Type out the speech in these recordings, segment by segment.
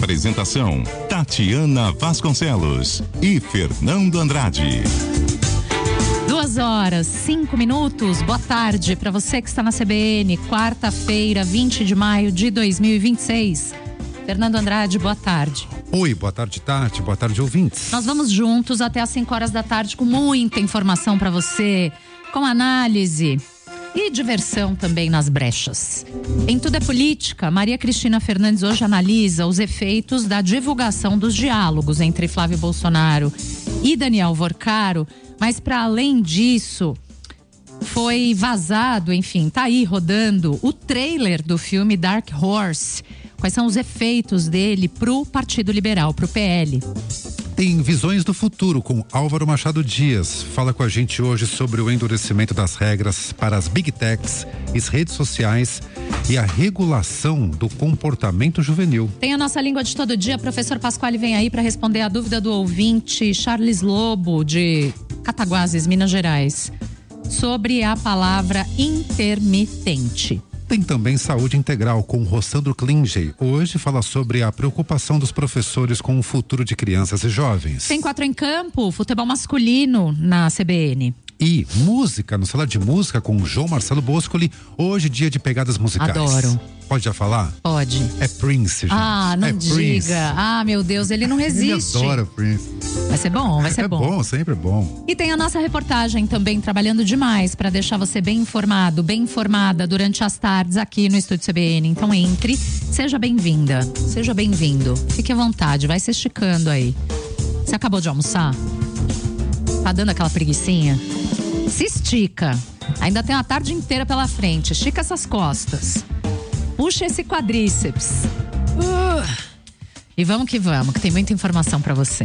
Apresentação: Tatiana Vasconcelos e Fernando Andrade. 2h05. Boa tarde para você que está na CBN, quarta-feira, 20 de maio de 2026. Fernando Andrade, boa tarde. Oi, boa tarde, Tati, boa tarde, ouvintes. Nós vamos juntos até às 5 horas da tarde com muita informação para você, com análise e diversão também nas brechas. Em Tudo é Política, Maria Cristina Fernandes hoje analisa os efeitos da divulgação dos diálogos entre Flávio Bolsonaro e Daniel Vorcaro, mas para além disso, foi vazado, enfim, tá aí rodando o trailer do filme Dark Horse. Quais são os efeitos dele pro Partido Liberal, pro PL? Tem Visões do Futuro com Álvaro Machado Dias. Fala com a gente hoje sobre o endurecimento das regras para as Big Techs, as redes sociais e a regulação do comportamento juvenil. Tem a nossa língua de todo dia. Professor Pasquale vem aí para responder a dúvida do ouvinte Charles Lobo, de Cataguases, Minas Gerais, sobre a palavra intermitente. Tem também Saúde Integral com Rossandro Klingey. Hoje fala sobre a preocupação dos professores com o futuro de crianças e jovens. Tem 4 em Campo, futebol masculino na CBN. E música, no Sala de Música com João Marcelo Boscoli. Hoje dia de pegadas musicais. Adoro. Pode já falar? Pode. É Prince, gente. Ah, não diga. Prince. Ah, meu Deus, ele não resiste. Ele adora Prince. Vai ser bom, vai ser bom. É bom, sempre é bom. E tem a nossa reportagem também, trabalhando demais para deixar você bem informado, bem informada durante as tardes aqui no Estúdio CBN. Então entre, seja bem-vinda, seja bem-vindo. Fique à vontade, vai se esticando aí. Você acabou de almoçar? Tá dando aquela preguicinha? Se estica. Ainda tem a tarde inteira pela frente. Estica essas costas. Puxa esse quadríceps. E vamos, que tem muita informação para você.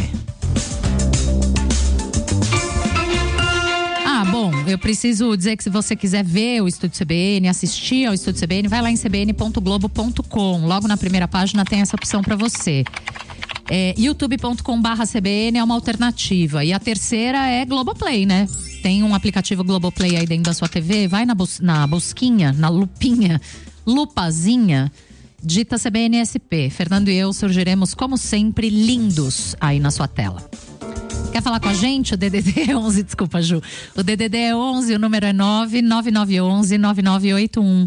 Bom, eu preciso dizer que se você quiser ver o Estúdio CBN, assistir ao Estúdio CBN, vai lá em cbn.globo.com. Logo na primeira página tem essa opção para você. youtube.com/CBN é uma alternativa. E a terceira é Globoplay, né? Tem um aplicativo Globoplay aí dentro da sua TV, vai na busquinha, na lupinha, lupazinha, dita CBNSP. Fernando e eu surgiremos, como sempre, lindos aí na sua tela. Quer falar com a gente? O DDD é 11, desculpa, Ju. O DDD é 11, o número é 99911-9981.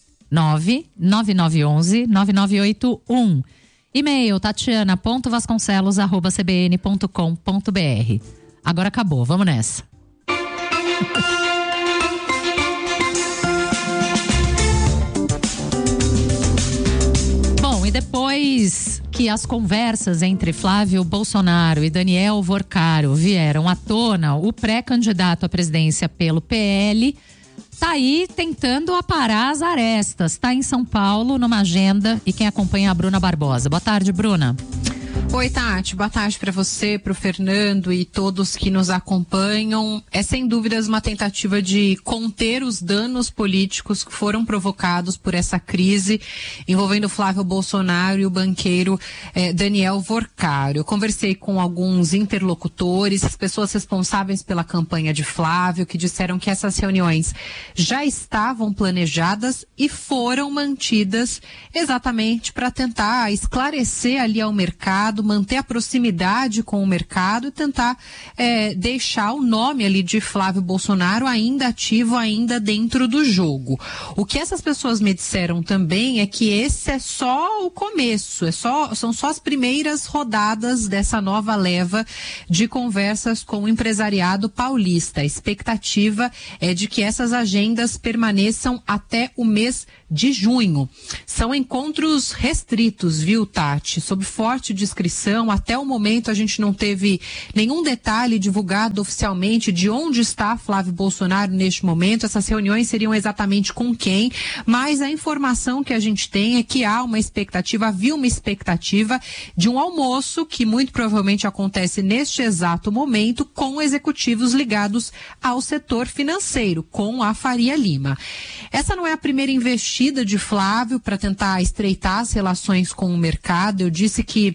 99911-9981. E-mail tatiana.vasconcelos@cbn.com.br. Agora acabou, vamos nessa. Bom, e depois que as conversas entre Flávio Bolsonaro e Daniel Vorcaro vieram à tona, o pré-candidato à presidência pelo PL tá aí tentando aparar as arestas. Tá em São Paulo, numa agenda, e quem acompanha é a Bruna Barbosa. Boa tarde, Bruna. Oi, Tati, boa tarde para você, para o Fernando e todos que nos acompanham. É sem dúvidas uma tentativa de conter os danos políticos que foram provocados por essa crise envolvendo Flávio Bolsonaro e o banqueiro Daniel Vorcaro. Eu conversei com alguns interlocutores, as pessoas responsáveis pela campanha de Flávio, que disseram que essas reuniões já estavam planejadas e foram mantidas exatamente para tentar esclarecer ali ao mercado, manter a proximidade com o mercado e tentar deixar o nome ali de Flávio Bolsonaro ainda ativo, ainda dentro do jogo. O que essas pessoas me disseram também é que esse é só o começo, são só as primeiras rodadas dessa nova leva de conversas com o empresariado paulista. A expectativa é de que essas agendas permaneçam até o mês de junho. São encontros restritos, viu, Tati? Sob forte descrição. Até o momento a gente não teve nenhum detalhe divulgado oficialmente de onde está Flávio Bolsonaro neste momento. Essas reuniões seriam exatamente com quem, mas a informação que a gente tem é que havia uma expectativa de um almoço que muito provavelmente acontece neste exato momento com executivos ligados ao setor financeiro, com a Faria Lima. Essa não é a primeira investida de Flávio para tentar estreitar as relações com o mercado. Eu disse que são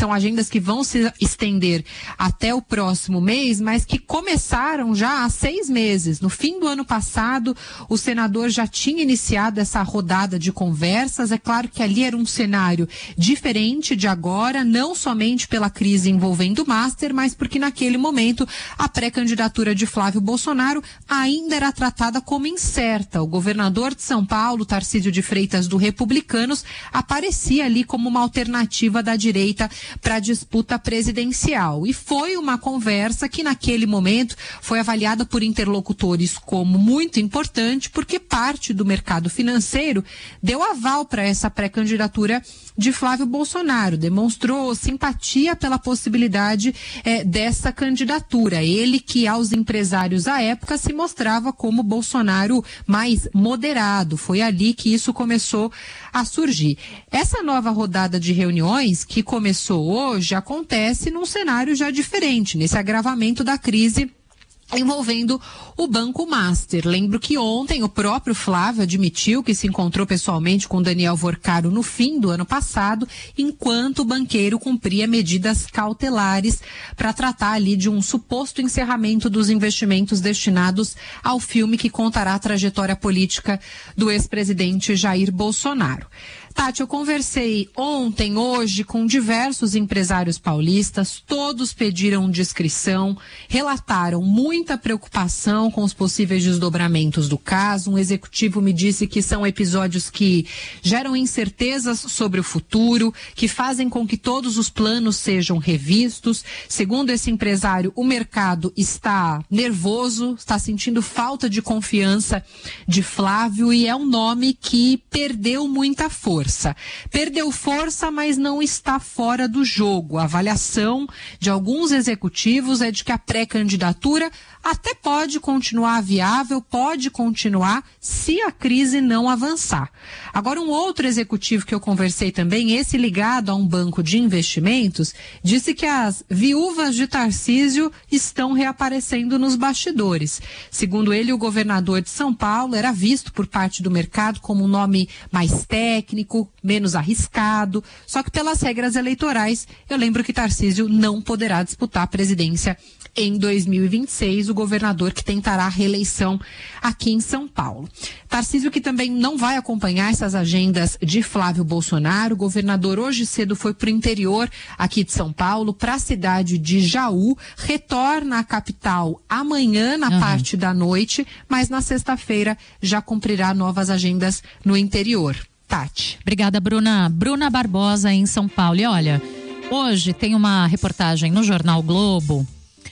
são agendas que vão se estender até o próximo mês, mas que começaram já há 6 meses. No fim do ano passado, o senador já tinha iniciado essa rodada de conversas. É claro que ali era um cenário diferente de agora, não somente pela crise envolvendo o Master, mas porque naquele momento a pré-candidatura de Flávio Bolsonaro ainda era tratada como incerta. O governador de São Paulo, Tarcísio de Freitas, do Republicanos, aparecia ali como uma alternativa da direita para a disputa presidencial. E foi uma conversa que naquele momento foi avaliada por interlocutores como muito importante, porque parte do mercado financeiro deu aval para essa pré-candidatura de Flávio Bolsonaro, demonstrou simpatia pela possibilidade dessa candidatura. Ele que aos empresários à época se mostrava como Bolsonaro mais moderado. Foi ali que isso começou a surgir. Essa nova rodada de reuniões que começou hoje acontece num cenário já diferente, nesse agravamento da crise envolvendo o Banco Master. Lembro que ontem o próprio Flávio admitiu que se encontrou pessoalmente com Daniel Vorcaro no fim do ano passado, enquanto o banqueiro cumpria medidas cautelares para tratar ali de um suposto encerramento dos investimentos destinados ao filme que contará a trajetória política do ex-presidente Jair Bolsonaro. Tati, eu conversei ontem, hoje, com diversos empresários paulistas, todos pediram discrição, relataram muita preocupação com os possíveis desdobramentos do caso. Um executivo me disse que são episódios que geram incertezas sobre o futuro, que fazem com que todos os planos sejam revistos. Segundo esse empresário, o mercado está nervoso, está sentindo falta de confiança de Flávio e é um nome que perdeu muita força. Perdeu força, mas não está fora do jogo. A avaliação de alguns executivos é de que a pré-candidatura até pode continuar viável, pode continuar se a crise não avançar. Agora, um outro executivo que eu conversei também, esse ligado a um banco de investimentos, disse que as viúvas de Tarcísio estão reaparecendo nos bastidores. Segundo ele, o governador de São Paulo era visto por parte do mercado como um nome mais técnico, menos arriscado, só que pelas regras eleitorais, eu lembro que Tarcísio não poderá disputar a presidência em 2026, o governador que tentará a reeleição aqui em São Paulo. Tarcísio que também não vai acompanhar essas agendas de Flávio Bolsonaro. O governador hoje cedo foi para o interior aqui de São Paulo, para a cidade de Jaú, retorna à capital amanhã na parte da noite, mas na sexta-feira já cumprirá novas agendas no interior. Tati. Obrigada, Bruna. Bruna Barbosa em São Paulo. E olha, hoje tem uma reportagem no Jornal Globo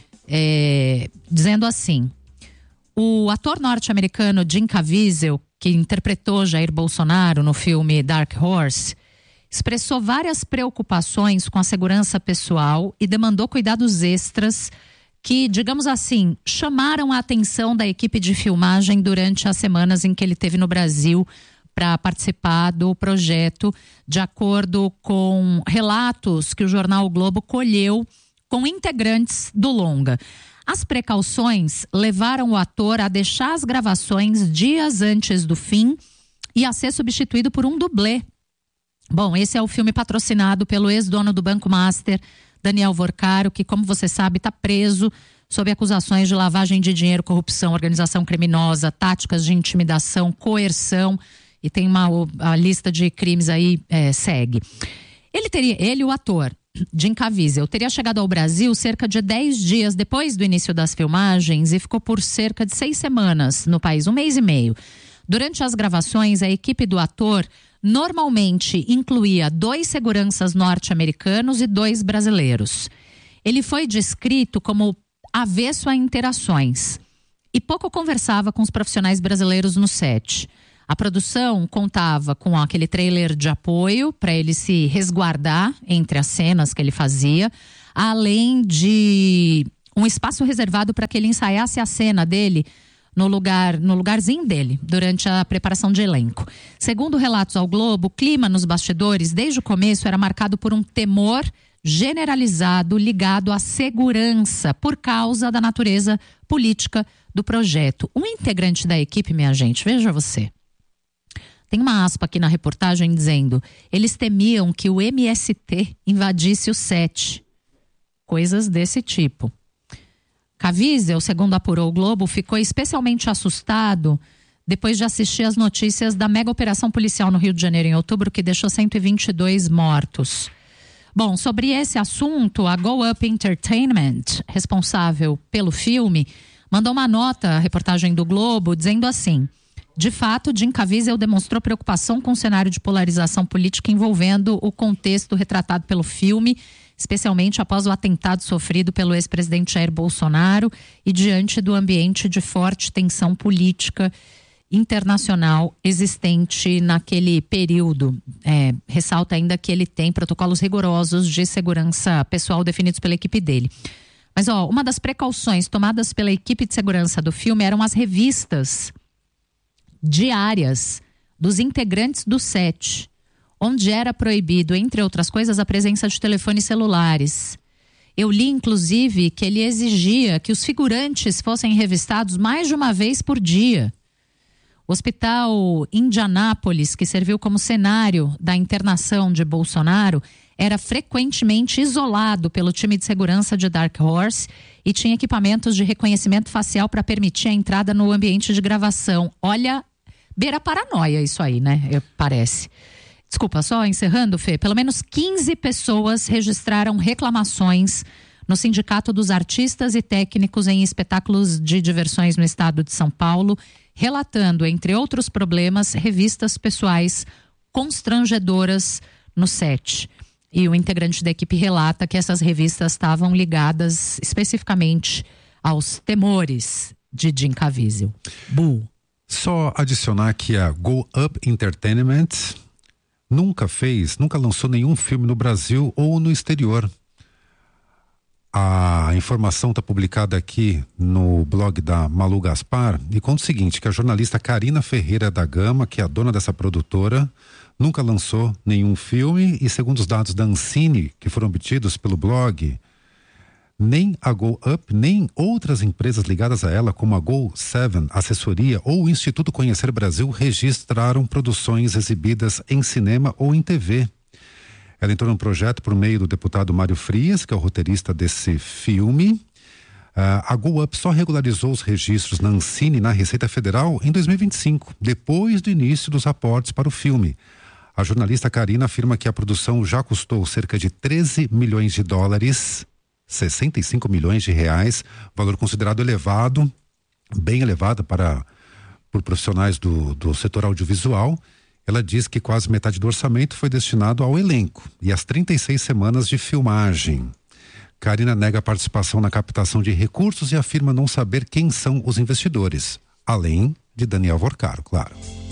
dizendo assim: o ator norte-americano Jim Caviezel, que interpretou Jair Bolsonaro no filme Dark Horse, expressou várias preocupações com a segurança pessoal e demandou cuidados extras que, digamos assim, chamaram a atenção da equipe de filmagem durante as semanas em que ele esteve no Brasil para participar do projeto, de acordo com relatos que o Jornal o Globo colheu com integrantes do longa. As precauções levaram o ator a deixar as gravações dias antes do fim e a ser substituído por um dublê. Bom, esse é o filme patrocinado pelo ex-dono do Banco Master, Daniel Vorcaro, que, como você sabe, está preso sob acusações de lavagem de dinheiro, corrupção, organização criminosa, táticas de intimidação, coerção, e tem a lista de crimes aí, segue. Ele, o ator, Jim Caviezel, teria chegado ao Brasil cerca de 10 dias depois do início das filmagens e ficou por cerca de 6 semanas no país, 1 mês e meio. Durante as gravações, a equipe do ator normalmente incluía 2 seguranças norte-americanos e 2 brasileiros. Ele foi descrito como avesso a interações e pouco conversava com os profissionais brasileiros no set. A produção contava com aquele trailer de apoio para ele se resguardar entre as cenas que ele fazia, além de um espaço reservado para que ele ensaiasse a cena dele no lugarzinho dele, durante a preparação de elenco. Segundo relatos ao Globo, o clima nos bastidores, desde o começo, era marcado por um temor generalizado ligado à segurança, por causa da natureza política do projeto. Um integrante da equipe, minha gente, veja você, Tem uma aspa aqui na reportagem dizendo: eles temiam que o MST invadisse o SET. Coisas desse tipo. Caviezel, segundo apurou o Globo, ficou especialmente assustado depois de assistir às notícias da mega operação policial no Rio de Janeiro em outubro, que deixou 122 mortos. Bom, sobre esse assunto, a Go Up Entertainment, responsável pelo filme, mandou uma nota à reportagem do Globo dizendo assim: de fato, Jim Caviezel demonstrou preocupação com o cenário de polarização política envolvendo o contexto retratado pelo filme, especialmente após o atentado sofrido pelo ex-presidente Jair Bolsonaro e diante do ambiente de forte tensão política internacional existente naquele período. Ressalta ainda que ele tem protocolos rigorosos de segurança pessoal definidos pela equipe dele. Mas, uma das precauções tomadas pela equipe de segurança do filme eram as revistas diárias dos integrantes do SET, onde era proibido, entre outras coisas, a presença de telefones celulares. Eu li, inclusive, que ele exigia que os figurantes fossem revistados mais de uma vez por dia. O Hospital Indianápolis, que serviu como cenário da internação de Bolsonaro, era frequentemente isolado pelo time de segurança de Dark Horse e tinha equipamentos de reconhecimento facial para permitir a entrada no ambiente de gravação. Olha, beira paranoia isso aí, né? Parece. Desculpa, só encerrando, Fê, pelo menos 15 pessoas registraram reclamações no Sindicato dos Artistas e Técnicos em Espetáculos de Diversões no estado de São Paulo, relatando, entre outros problemas, revistas pessoais constrangedoras no SET. E o integrante da equipe relata que essas revistas estavam ligadas especificamente aos temores de Jim Caviezel. Só adicionar que a Go Up Entertainment nunca lançou nenhum filme no Brasil ou no exterior. A informação está publicada aqui no blog da Malu Gaspar e conta o seguinte, que a jornalista Karina Ferreira da Gama, que é a dona dessa produtora, nunca lançou nenhum filme e, segundo os dados da Ancine, que foram obtidos pelo blog, nem a Go Up, nem outras empresas ligadas a ela, como a Go7 Assessoria ou o Instituto Conhecer Brasil, registraram produções exibidas em cinema ou em TV. Ela entrou num projeto por meio do deputado Mário Frias, que é o roteirista desse filme. A Go Up só regularizou os registros na Ancine e na Receita Federal em 2025, depois do início dos aportes para o filme. A jornalista Karina afirma que a produção já custou cerca de 13 milhões de dólares, 65 milhões de reais, valor considerado elevado, bem elevado por profissionais do setor audiovisual. Ela diz que quase metade do orçamento foi destinado ao elenco e às 36 semanas de filmagem. Karina nega a participação na captação de recursos e afirma não saber quem são os investidores, além de Daniel Vorcaro, claro.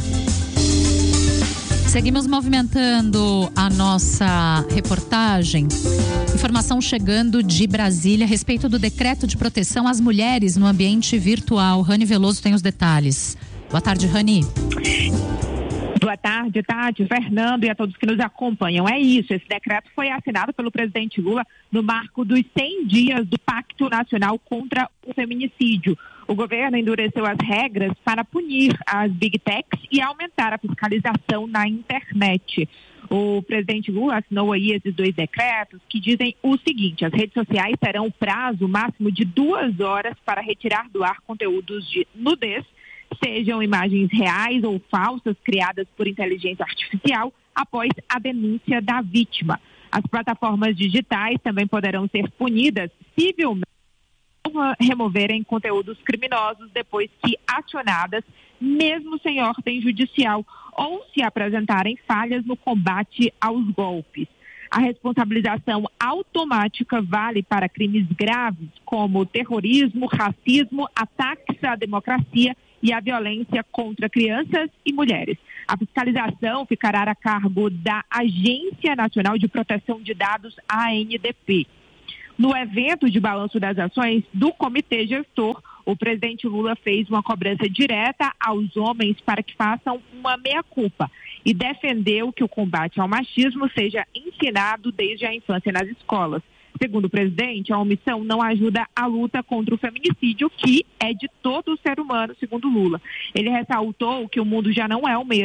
Seguimos movimentando a nossa reportagem. Informação chegando de Brasília a respeito do decreto de proteção às mulheres no ambiente virtual. Rani Veloso tem os detalhes. Boa tarde, Rani. Boa tarde, Tati, Fernando e a todos que nos acompanham. É isso, esse decreto foi assinado pelo presidente Lula no marco dos 100 dias do Pacto Nacional contra o Feminicídio. O governo endureceu as regras para punir as Big Techs e aumentar a fiscalização na internet. O presidente Lula assinou aí esses 2 decretos que dizem o seguinte: as redes sociais terão o prazo máximo de 2 horas para retirar do ar conteúdos de nudez, sejam imagens reais ou falsas criadas por inteligência artificial, após a denúncia da vítima. As plataformas digitais também poderão ser punidas civilmente ao removerem conteúdos criminosos depois que acionadas, mesmo sem ordem judicial, ou se apresentarem falhas no combate aos golpes. A responsabilização automática vale para crimes graves como terrorismo, racismo, ataques à democracia e a violência contra crianças e mulheres. A fiscalização ficará a cargo da Agência Nacional de Proteção de Dados, ANDP. No evento de balanço das ações do Comitê Gestor, o presidente Lula fez uma cobrança direta aos homens para que façam uma meia-culpa e defendeu que o combate ao machismo seja ensinado desde a infância nas escolas. Segundo o presidente, a omissão não ajuda a luta contra o feminicídio, que é de todo o ser humano, segundo Lula. Ele ressaltou que o mundo já não é o mesmo,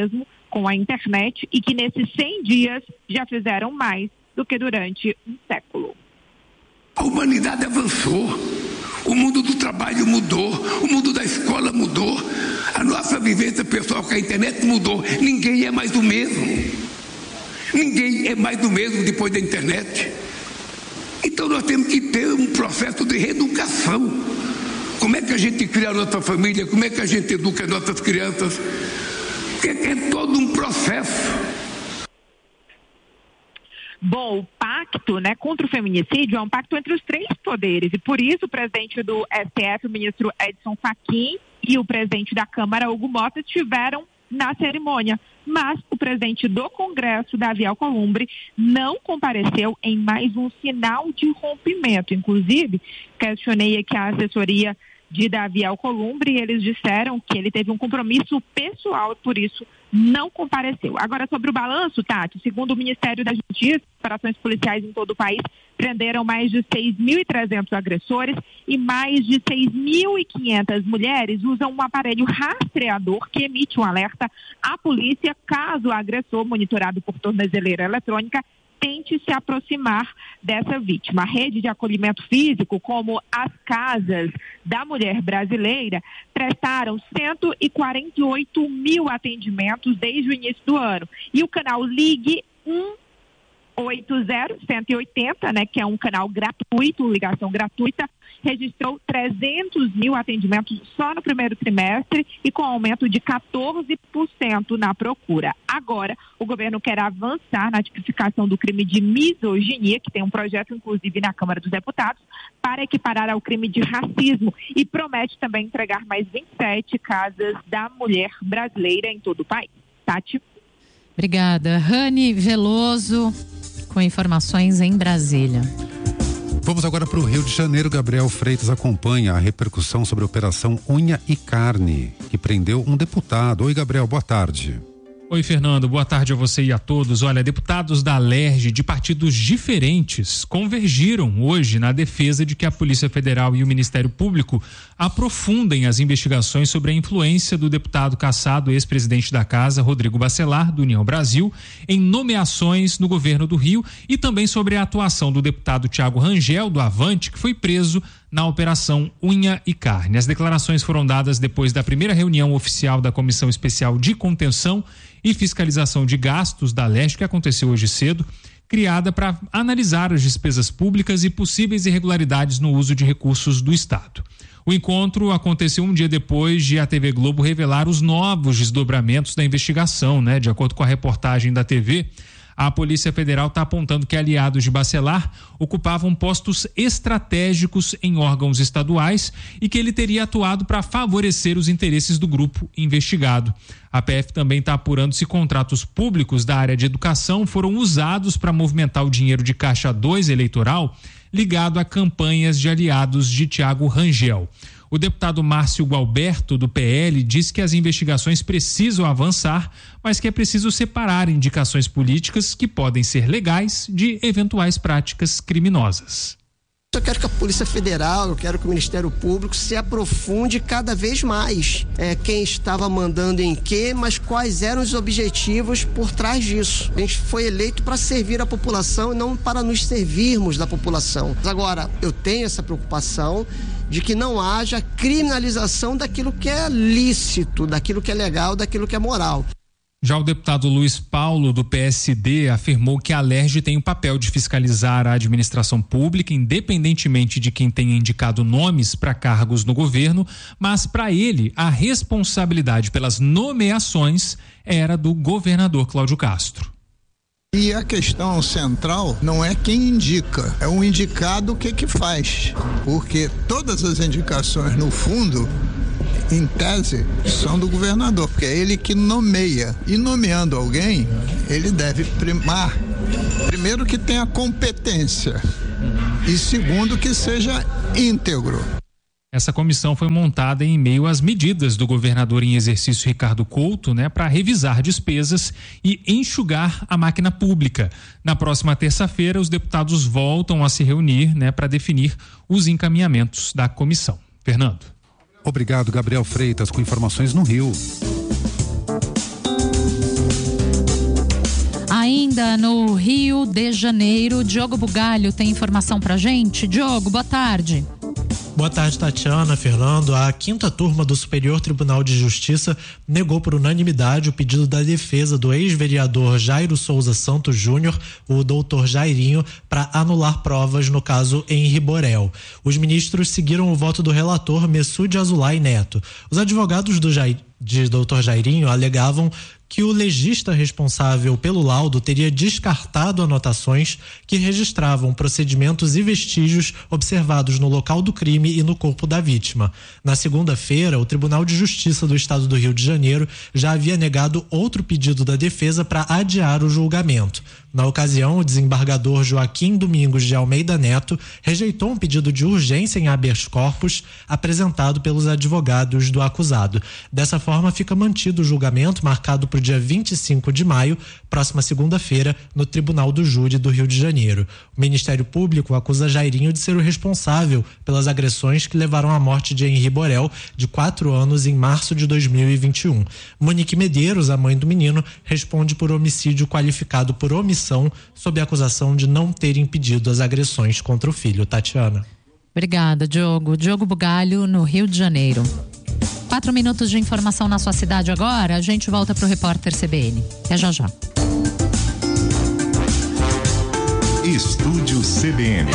com a internet e que nesses 100 dias já fizeram mais do que durante um século. A humanidade avançou, o mundo do trabalho mudou, o mundo da escola mudou, a nossa vivência pessoal com a internet mudou. Ninguém é mais o mesmo. Ninguém é mais o mesmo depois da internet. Então nós temos que ter um processo de reeducação. Como é que a gente cria a nossa família? Como é que a gente educa as nossas crianças? É todo um processo. Bom, o pacto, né, contra o feminicídio é um pacto entre os 3 poderes e por isso o presidente do STF, o ministro Edson Fachin, e o presidente da Câmara, Hugo Mota, estiveram na cerimônia. Mas o presidente do Congresso, Davi Alcolumbre, não compareceu em mais um sinal de rompimento. Inclusive, questionei aqui a assessoria de Davi Alcolumbre e eles disseram que ele teve um compromisso pessoal e por isso não compareceu. Agora, sobre o balanço, Tati, segundo o Ministério da Justiça, operações policiais em todo o país prenderam mais de 6.300 agressores e mais de 6.500 mulheres usam um aparelho rastreador que emite um alerta à polícia caso o agressor, monitorado por tornozeleira eletrônica, tente se aproximar dessa vítima. A rede de acolhimento físico, como as casas da mulher brasileira, prestaram 148 mil atendimentos desde o início do ano. E o canal Ligue 180, né, que é um canal gratuito, ligação gratuita, registrou 300 mil atendimentos só no primeiro trimestre e com aumento de 14% na procura. Agora, o governo quer avançar na tipificação do crime de misoginia, que tem um projeto, inclusive, na Câmara dos Deputados, para equiparar ao crime de racismo e promete também entregar mais 27 casas da mulher brasileira em todo o país. Tati? Obrigada. Rani Veloso, com informações em Brasília. Vamos agora para o Rio de Janeiro. Gabriel Freitas acompanha a repercussão sobre a Operação Unha e Carne, que prendeu um deputado. Oi, Gabriel, boa tarde. Oi, Fernando, boa tarde a você e a todos. Olha, deputados da Alerj de partidos diferentes convergiram hoje na defesa de que a Polícia Federal e o Ministério Público aprofundem as investigações sobre a influência do deputado cassado, ex-presidente da Casa, Rodrigo Bacelar, do União Brasil, em nomeações no governo do Rio e também sobre a atuação do deputado Thiago Rangel, do Avante, que foi preso na Operação Unha e Carne. As declarações foram dadas depois da primeira reunião oficial da Comissão Especial de Contenção e Fiscalização de Gastos da Alerj, que aconteceu hoje cedo, criada para analisar as despesas públicas e possíveis irregularidades no uso de recursos do Estado. O encontro aconteceu um dia depois de a TV Globo revelar os novos desdobramentos da investigação, né? De acordo com a reportagem da TV, a Polícia Federal está apontando que aliados de Bacelar ocupavam postos estratégicos em órgãos estaduais e que ele teria atuado para favorecer os interesses do grupo investigado. A PF também está apurando se contratos públicos da área de educação foram usados para movimentar o dinheiro de Caixa 2 eleitoral ligado a campanhas de aliados de Thiago Rangel. O deputado Márcio Gualberto, do PL, diz que as investigações precisam avançar, mas que é preciso separar indicações políticas que podem ser legais de eventuais práticas criminosas. Eu quero que a Polícia Federal, eu quero que o Ministério Público se aprofunde cada vez mais. Quem estava mandando em quê, mas quais eram os objetivos por trás disso. A gente foi eleito para servir a população e não para nos servirmos da população. Agora, eu tenho essa preocupação de que não haja criminalização daquilo que é lícito, daquilo que é legal, daquilo que é moral. Já o deputado Luiz Paulo, do PSD, afirmou que a Alerj tem o papel de fiscalizar a administração pública, independentemente de quem tenha indicado nomes para cargos no governo, mas para ele a responsabilidade pelas nomeações era do governador Cláudio Castro. E a questão central não é quem indica, é o indicado o que faz, porque todas as indicações no fundo, em tese, são do governador, porque é ele que nomeia. E nomeando alguém, ele deve primar, primeiro, que tenha competência e segundo, que seja íntegro. Essa comissão foi montada em meio às medidas do governador em exercício Ricardo Couto, né, para revisar despesas e enxugar a máquina pública. Na próxima terça-feira, os deputados voltam a se reunir, né, para definir os encaminhamentos da comissão. Fernando. Obrigado, Gabriel Freitas, com informações no Rio. ainda no Rio de Janeiro. Diogo Bugalho tem informação pra gente. Diogo, boa tarde. Boa tarde, Tatiana, Fernando. A 5ª turma do Superior Tribunal de Justiça negou por unanimidade o pedido da defesa do ex-vereador Jairo Souza Santos Júnior, o doutor Jairinho, para anular provas no caso Henri Borel. Os ministros seguiram o voto do relator Messoud Azulay Neto. Os advogados de doutor Jairinho alegavam que o legista responsável pelo laudo teria descartado anotações que registravam procedimentos e vestígios observados no local do crime e no corpo da vítima. Na segunda-feira, o Tribunal de Justiça do Estado do Rio de Janeiro já havia negado outro pedido da defesa para adiar o julgamento. Na ocasião, o desembargador Joaquim Domingos de Almeida Neto rejeitou um pedido de urgência em habeas corpus apresentado pelos advogados do acusado. Dessa forma, fica mantido o julgamento marcado para o dia 25 de maio, próxima segunda-feira, no Tribunal do Júri do Rio de Janeiro. O Ministério Público acusa Jairinho de ser o responsável pelas agressões que levaram à morte de Henri Borel, de 4 anos, em março de 2021. Monique Medeiros, a mãe do menino, responde por homicídio qualificado por omissão, sob a acusação de não ter impedido as agressões contra o filho. Tatiana. Obrigada, Diogo. Diogo Bugalho, no Rio de Janeiro. 4 minutos de informação na sua cidade agora. A gente volta para o repórter CBN. Até já já. Estúdio CBN.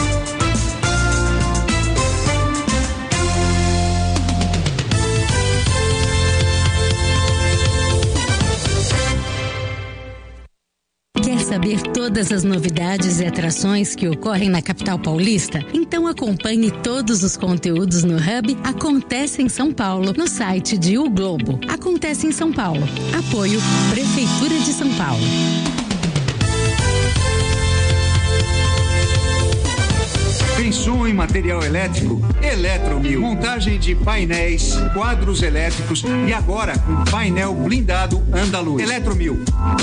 Quer saber todas as novidades e atrações que ocorrem na capital paulista? Então acompanhe todos os conteúdos no Hub Acontece em São Paulo, no site de O Globo. Acontece em São Paulo. Apoio Prefeitura de São Paulo. Pensou em material elétrico? Eletromil. Montagem de painéis, quadros elétricos e agora um painel blindado Andaluz. Eletromil.